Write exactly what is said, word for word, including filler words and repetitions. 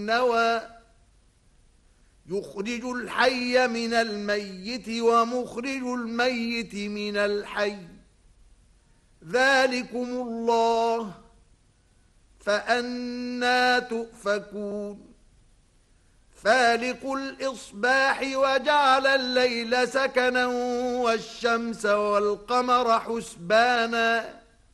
النوى يخرج الحي من الميت ومخرج الميت من الحي ذلكم الله فأنى تؤفكون فالق الإصباح وجعل الليل سكنا والشمس والقمر حسبانا